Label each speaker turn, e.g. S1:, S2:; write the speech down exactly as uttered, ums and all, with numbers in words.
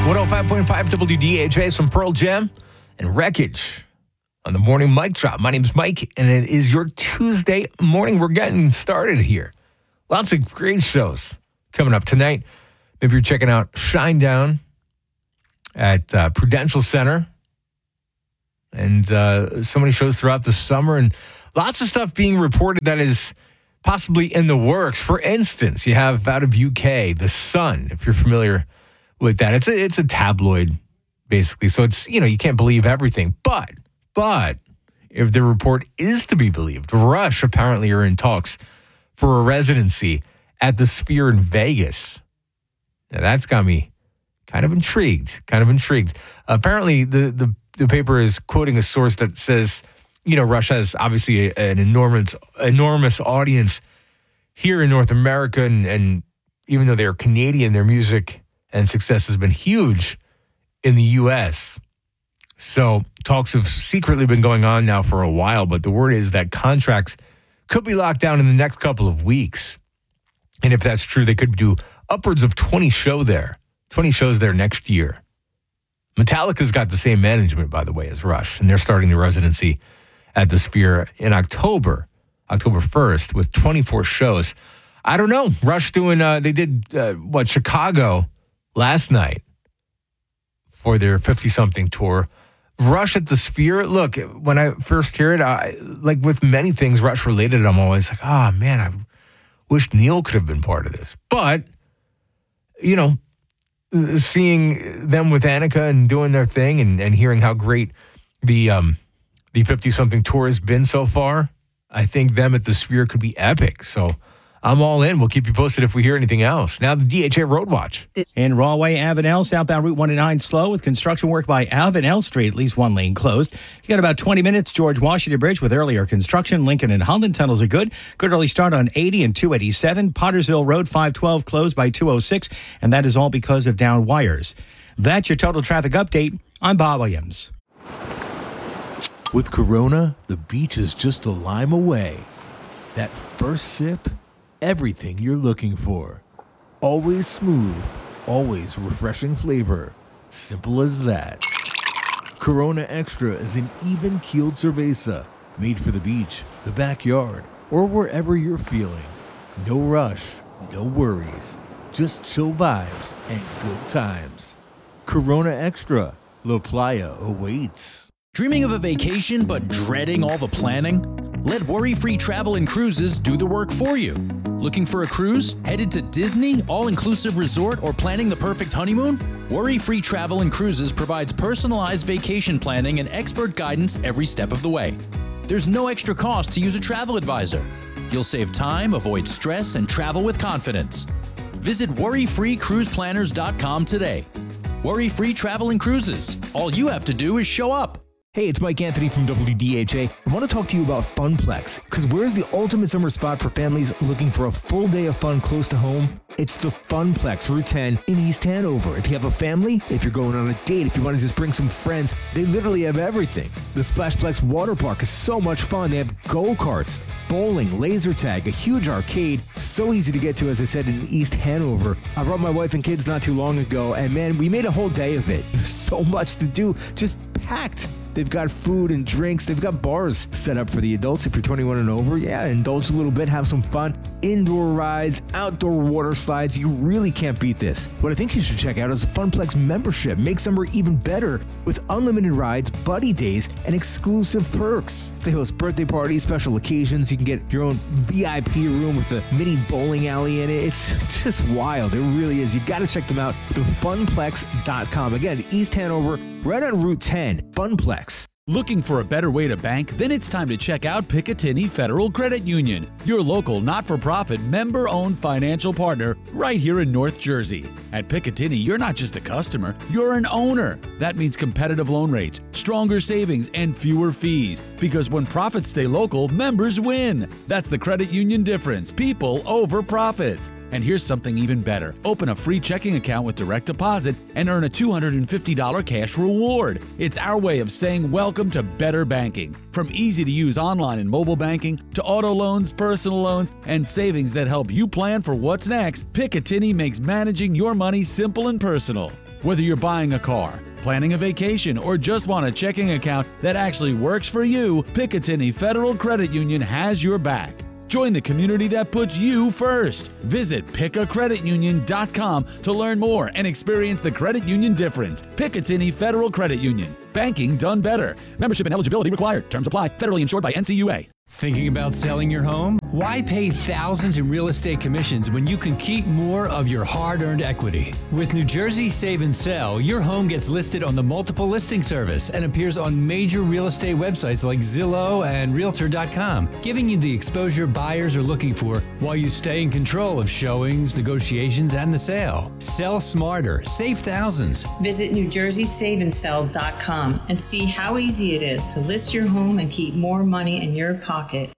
S1: one oh five point five W D H A, some Pearl Jam and Wreckage on the morning mic drop. My name's Mike, and it is your Tuesday morning. We're getting started here. Lots of great shows coming up tonight. Maybe you're checking out Shinedown at uh, Prudential Center, and uh, so many shows throughout the summer, and lots of stuff being reported that is possibly in the works. For instance, you have out of U K, The Sun, if you're familiar with that. It's a, it's a tabloid, basically. So it's, you know, you can't believe everything. But, but, if the report is to be believed, Rush apparently are in talks for a residency at the Sphere in Vegas. Now, that's got me kind of intrigued, kind of intrigued. Apparently, the, the, the paper is quoting a source that says, you know, Rush has obviously a, an enormous, enormous audience here in North America, and, and even though they're Canadian, their music and success has been huge in the U S. So talks have secretly been going on now for a while, but the word is that contracts could be locked down in the next couple of weeks. And if that's true, they could do upwards of twenty show there, twenty shows there next year. Metallica's got the same management, by the way, as Rush, and they're starting the residency at the Sphere in October, October first, with twenty-four shows. I don't know. Rush doing, uh, they did, uh, what, Chicago last night for their fifty-something tour. Rush at the Sphere, look, when I first hear it, I, like with many things Rush related, I'm always like, oh, man, I wish Neil could have been part of this. But, you know, seeing them with Annika and doing their thing, and, and hearing how great the um, the fifty-something tour has been so far, I think them at the Sphere could be epic. So I'm all in. We'll keep you posted if we hear anything else. Now the D H A Road Watch.
S2: In Rahway, Avenel, southbound Route one oh nine slow with construction work by Avenel Street, at least one lane closed. You got about twenty minutes. George Washington Bridge with earlier construction. Lincoln and Holland tunnels are good. Good early start on eighty and two eighty-seven. Pottersville Road five twelve closed by two oh six, and that is all because of down wires. That's your total traffic update. I'm Bob Williams.
S3: With Corona, the beach is just a lime away. That first sip, everything you're looking for. Always smooth, always refreshing flavor. Simple as that. Corona Extra is an even-keeled cerveza made for the beach, the backyard, or wherever you're feeling. No rush, no worries. Just chill vibes and good times. Corona Extra, La Playa awaits.
S4: Dreaming of a vacation but dreading all the planning? Let Worry-Free Travel and Cruises do the work for you. Looking for a cruise? Headed to Disney, all-inclusive resort, or planning the perfect honeymoon? Worry-Free Travel and Cruises provides personalized vacation planning and expert guidance every step of the way. There's no extra cost to use a travel advisor. You'll save time, avoid stress, and travel with confidence. Visit worry free cruise planners dot com today. Worry-Free Travel and Cruises. All you have to do is show up.
S5: Hey, it's Mike Anthony from W D H A. I want to talk to you about Funplex, because where's the ultimate summer spot for families looking for a full day of fun close to home? It's the Funplex, Route ten in East Hanover. If you have a family, if you're going on a date, if you want to just bring some friends, they literally have everything. The Splashplex water park is so much fun. They have go-karts, bowling, laser tag, a huge arcade, so easy to get to, as I said, in East Hanover. I brought my wife and kids not too long ago, and man, we made a whole day of it. There's so much to do, just packed. They've got food and drinks. They've got bars set up for the adults if you're twenty-one and over. Yeah, indulge a little bit, have some fun. Indoor rides, outdoor water slides. You really can't beat this. What I think you should check out is a Funplex membership. Make summer even better with unlimited rides, buddy days, and exclusive perks. They host birthday parties, special occasions. You can get your own V I P room with a mini bowling alley in it. It's just wild. It really is. You got to check them out. the funplex dot com. Again, East Hanover, right on Route ten. Funplex.
S6: Looking for a better way to bank? Then it's time to check out Picatinny Federal Credit Union, your local not-for-profit member-owned financial partner right here in North Jersey. At Picatinny, you're not just a customer, you're an owner. That means competitive loan rates, stronger savings, and fewer fees. Because when profits stay local, members win. That's the credit union difference. People over profits. And here's something even better. Open a free checking account with direct deposit and earn a two hundred fifty dollars cash reward. It's our way of saying welcome to better banking. From easy-to-use online and mobile banking to auto loans, personal loans, and savings that help you plan for what's next, Picatinny makes managing your money simple and personal. Whether you're buying a car, planning a vacation, or just want a checking account that actually works for you, Picatinny Federal Credit Union has your back. Join the community that puts you first. Visit pick a credit union dot com to learn more and experience the credit union difference. Picatinny Federal Credit Union. Banking done better. Membership and eligibility required. Terms apply. Federally insured by N C U A.
S7: Thinking about selling your home? Why pay thousands in real estate commissions when you can keep more of your hard-earned equity? With New Jersey Save and Sell, your home gets listed on the multiple listing service and appears on major real estate websites like Zillow and Realtor dot com, giving you the exposure buyers are looking for while you stay in control of showings, negotiations, and the sale. Sell smarter. Save thousands.
S8: Visit New Jersey Save and Sell dot com and see how easy it is to list your home and keep more money in your pocket.